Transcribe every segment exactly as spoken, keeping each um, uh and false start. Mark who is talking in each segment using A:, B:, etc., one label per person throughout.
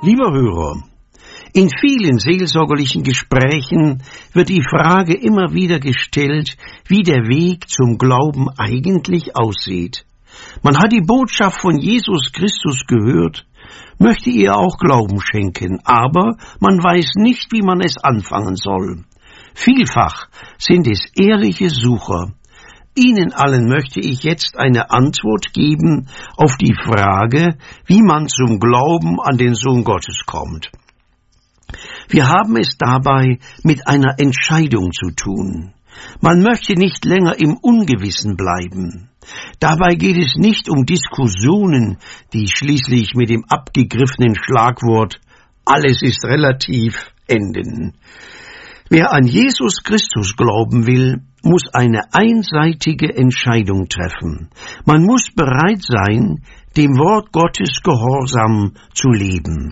A: Lieber Hörer, in vielen seelsorgerlichen Gesprächen wird die Frage immer wieder gestellt, wie der Weg zum Glauben eigentlich aussieht. Man hat die Botschaft von Jesus Christus gehört, möchte ihr auch Glauben schenken, aber man weiß nicht, wie man es anfangen soll. Vielfach sind es ehrliche Sucher. Ihnen allen möchte ich jetzt eine Antwort geben auf die Frage, wie man zum Glauben an den Sohn Gottes kommt. Wir haben es dabei mit einer Entscheidung zu tun. Man möchte nicht länger im Ungewissen bleiben. Dabei geht es nicht um Diskussionen, die schließlich mit dem abgegriffenen Schlagwort »alles ist relativ« enden. Wer an Jesus Christus glauben will, muss eine einseitige Entscheidung treffen. Man muss bereit sein, dem Wort Gottes gehorsam zu leben.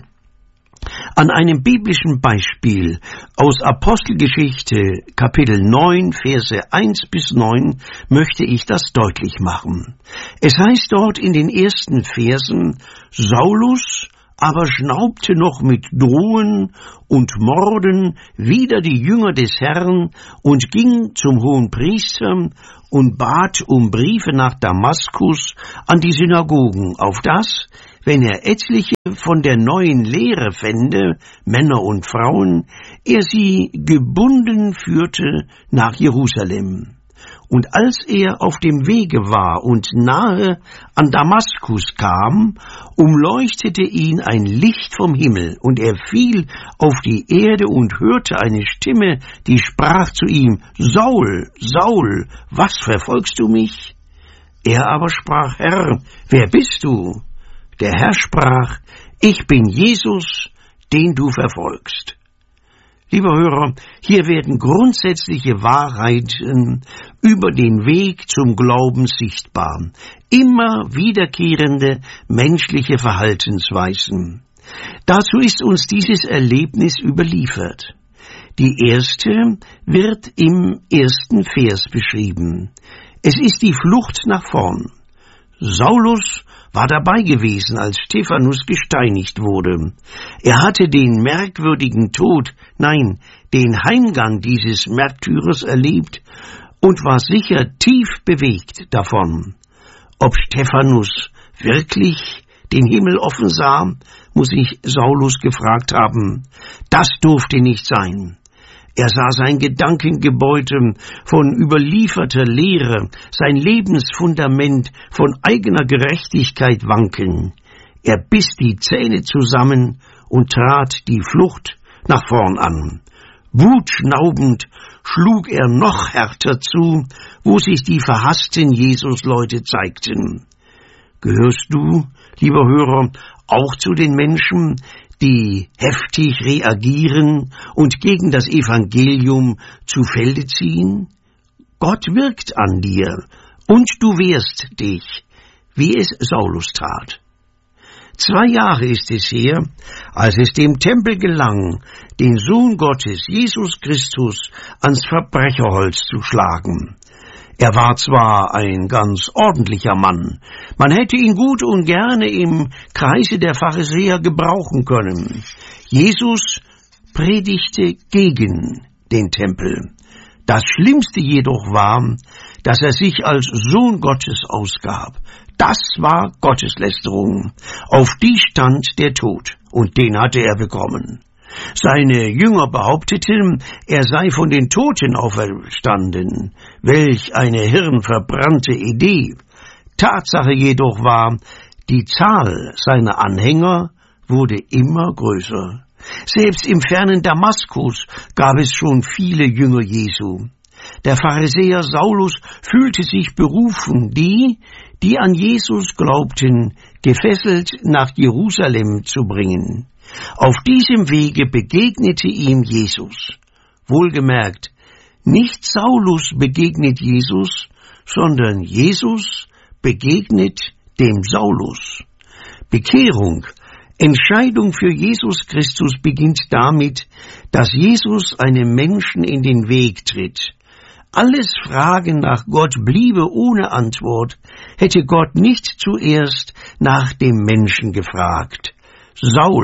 A: An einem biblischen Beispiel aus Apostelgeschichte Kapitel neun, Verse eins bis neun möchte ich das deutlich machen. Es heißt dort in den ersten Versen, Saulus aber schnaubte noch mit Drohen und Morden wider die Jünger des Herrn und ging zum Hohenpriester und bat um Briefe nach Damaskus an die Synagogen, auf das, wenn er etliche von der neuen Lehre fände, Männer und Frauen, er sie gebunden führte nach Jerusalem. Und als er auf dem Wege war und nahe an Damaskus kam, umleuchtete ihn ein Licht vom Himmel, und er fiel auf die Erde und hörte eine Stimme, die sprach zu ihm, Saul, Saul, was verfolgst du mich? Er aber sprach, Herr, wer bist du? Der Herr sprach, ich bin Jesus, den du verfolgst. Lieber Hörer, hier werden grundsätzliche Wahrheiten über den Weg zum Glauben sichtbar. Immer wiederkehrende menschliche Verhaltensweisen. Dazu ist uns dieses Erlebnis überliefert. Die erste wird im ersten Vers beschrieben. Es ist die Flucht nach vorn. Saulus war dabei gewesen, als Stephanus gesteinigt wurde. Er hatte den merkwürdigen Tod, nein, den Heimgang dieses Märtyrers erlebt und war sicher tief bewegt davon. Ob Stephanus wirklich den Himmel offen sah, muss sich Saulus gefragt haben. Das durfte nicht sein. Er sah sein Gedankengebäude von überlieferter Lehre, sein Lebensfundament von eigener Gerechtigkeit wanken. Er biss die Zähne zusammen und trat die Flucht nach vorn an. Wutschnaubend schlug er noch härter zu, wo sich die verhassten Jesusleute zeigten. Gehörst du, lieber Hörer, auch zu den Menschen, die heftig reagieren und gegen das Evangelium zu Felde ziehen? Gott wirkt an dir, und du wehrst dich, wie es Saulus tat. Zwei Jahre ist es her, als es dem Tempel gelang, den Sohn Gottes, Jesus Christus, ans Verbrecherholz zu schlagen. Er war zwar ein ganz ordentlicher Mann, man hätte ihn gut und gerne im Kreise der Pharisäer gebrauchen können. Jesus predigte gegen den Tempel. Das Schlimmste jedoch war, dass er sich als Sohn Gottes ausgab. Das war Gotteslästerung. Auf die stand der Tod, und den hatte er bekommen. Seine Jünger behaupteten, er sei von den Toten auferstanden. Welch eine hirnverbrannte Idee. Tatsache jedoch war, die Zahl seiner Anhänger wurde immer größer. Selbst im fernen Damaskus gab es schon viele Jünger Jesu. Der Pharisäer Saulus fühlte sich berufen, die, die an Jesus glaubten, gefesselt nach Jerusalem zu bringen. Auf diesem Wege begegnete ihm Jesus. Wohlgemerkt, nicht Saulus begegnet Jesus, sondern Jesus begegnet dem Saulus. Bekehrung, Entscheidung für Jesus Christus beginnt damit, dass Jesus einem Menschen in den Weg tritt. Alles Fragen nach Gott bliebe ohne Antwort, hätte Gott nicht zuerst nach dem Menschen gefragt. Saul,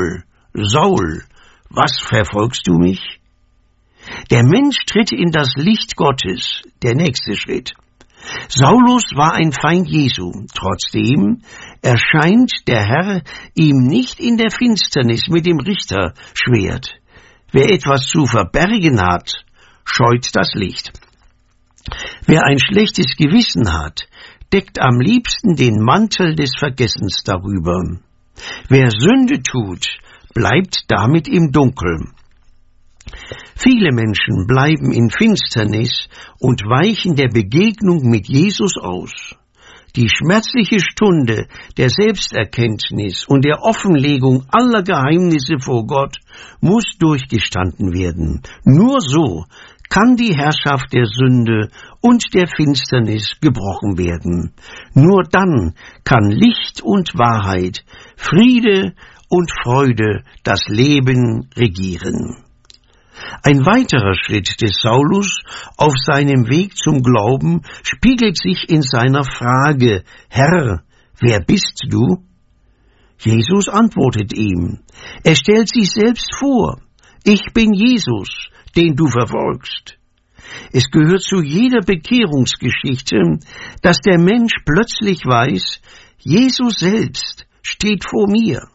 A: Saul, was verfolgst du mich? Der Mensch tritt in das Licht Gottes, der nächste Schritt. Saulus war ein Feind Jesu, trotzdem erscheint der Herr ihm nicht in der Finsternis mit dem Richterschwert. Wer etwas zu verbergen hat, scheut das Licht. Wer ein schlechtes Gewissen hat, deckt am liebsten den Mantel des Vergessens darüber. Wer Sünde tut, bleibt damit im Dunkeln. Viele Menschen bleiben in Finsternis und weichen der Begegnung mit Jesus aus. Die schmerzliche Stunde der Selbsterkenntnis und der Offenlegung aller Geheimnisse vor Gott muss durchgestanden werden. Nur so kann die Herrschaft der Sünde und der Finsternis gebrochen werden. Nur dann kann Licht und Wahrheit, Friede und Freude das Leben regieren. Ein weiterer Schritt des Saulus auf seinem Weg zum Glauben spiegelt sich in seiner Frage: Herr, wer bist du? Jesus antwortet ihm. Er stellt sich selbst vor: Ich bin Jesus, den du verfolgst. Es gehört zu jeder Bekehrungsgeschichte, dass der Mensch plötzlich weiß, Jesus selbst steht vor mir.